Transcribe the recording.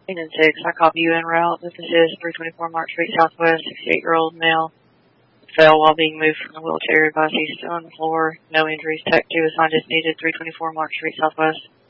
Union 6, I copy you en route. This is 324 Mark Street Southwest, 68-year-old male. Fell while being moved from the wheelchair. Advised he's still on the floor. No injuries. Tech 2 assigned as needed. 324 Mark Street Southwest.